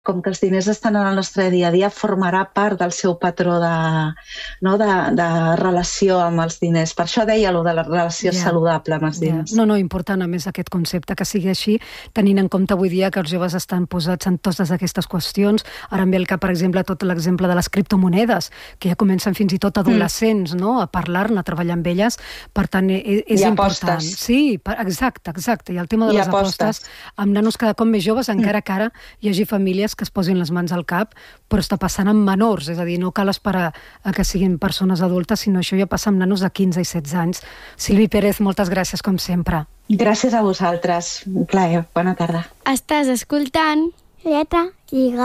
com que els diners estan en el nostre dia a dia, formarà part del seu patró de relació amb els diners. Per això deia allò de la relació saludable amb els diners. No, important, a més, aquest concepte, que sigui així, tenint en compte avui dia que els joves estan posats en totes aquestes qüestions. Ara em ve al cap, per exemple, tot l'exemple de les criptomonedes, que ja comencen fins i tot adolescents, no?, a parlar-ne, a treballar amb elles. Per tant, és important. Sí, exacte. I el tema de les apostes, amb nanos cada cop més joves, encara que ara hi hagi famílies que es posin les mans al cap, però està passant amb menors, és a dir, no cal esperar a que siguin persones adultes, sinó això ja passa amb nanos de 15 i 16 anys. Sílvia Pérez, moltes gràcies, com sempre. Gràcies a vosaltres. Un plaer. Bona tarda. Estàs escoltant Lletra Lliga.